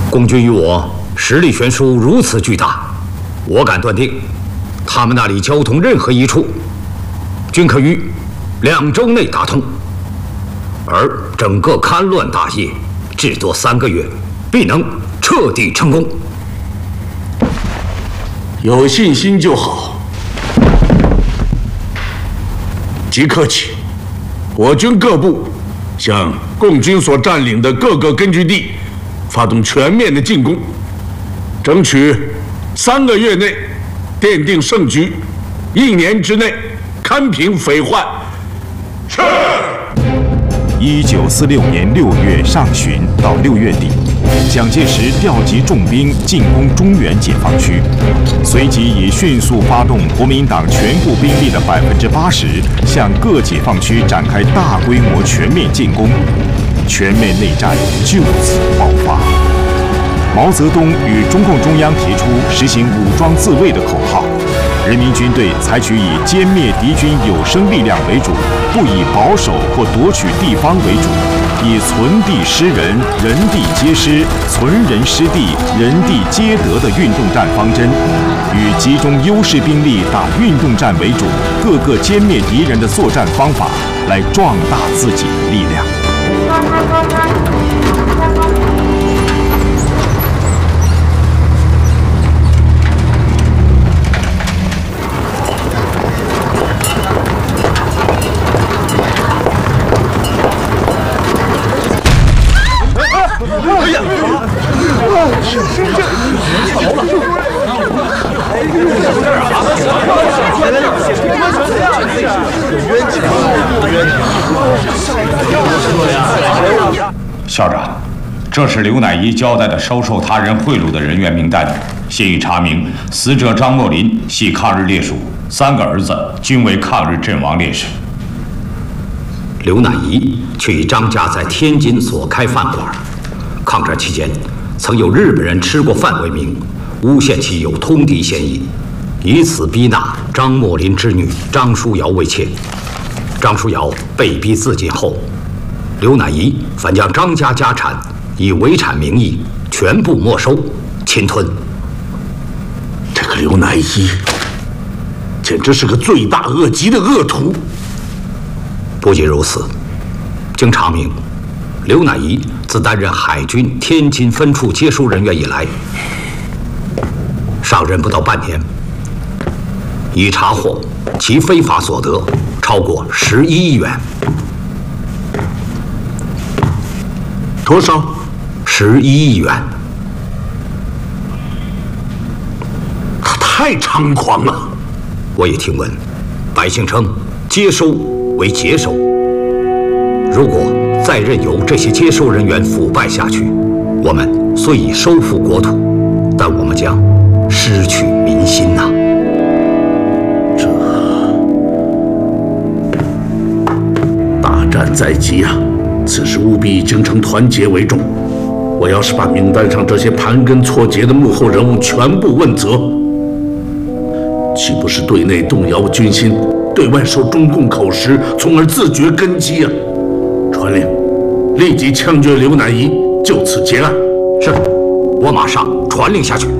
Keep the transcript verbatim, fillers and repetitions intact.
共军与我实力悬殊如此巨大，我敢断定，他们那里交通任何一处，均可于两周内打通。而整个戡乱大业，至多三个月，必能彻底成功。 有信心就好。即刻起，我军各部向共军所占领的各个根据地发动全面的进攻，争取三个月内奠定胜局，一年之内勘平匪患。是。 一九四六年六月上旬到六月底，蒋介石调集重兵进攻中原解放区，随即以迅速发动国民党全部兵力的百分之八十，向各解放区展开大规模全面进攻，全面内战就此爆发。毛泽东与中共中央提出实行武装自卫的口号。人民军队采取以歼灭敌军有生力量为主，不以保守或夺取地方为主，以存地失人、人地皆失、存人失地、人地皆得的运动战方针，与集中优势兵力打运动战为主，各个歼灭敌人的作战方法，来壮大自己的力量。 哎呀！这这这好了！ 校长，这是刘乃一交代的收受他人贿赂的人员名单，现已查明，死者张墨林系抗日烈属，三个儿子均为抗日阵亡烈士。 刘乃一却以张家在天津所开饭馆，抗战期间曾有日本人吃过饭为名，诬陷其有通敌嫌疑，以此逼纳张墨林之女张淑瑶为妾。张淑瑶被逼自尽后，刘乃一反将张家家产以遗产名义全部没收侵吞。 这个刘乃一简直是个罪大恶极的恶徒。 不仅如此，经查明，刘乃一自担任海军天津分处接收人员以来，上任不到半年，已查获其非法所得超过十一亿元。 多少？ 十一亿元。 他太猖狂了。 我也听闻，百姓称接收为节收。如果再任由这些接收人员腐败下去，我们虽已收复国土，但我们将失去民心呐、啊！ 这大战在即啊！此时务必以京城团结为重。我要是把名单上这些盘根错节的幕后人物全部问责，岂不是对内动摇军心，对外受中共口实，从而自绝根基啊！传令，立即枪决刘乃一，就此结案。 是，我马上传令下去。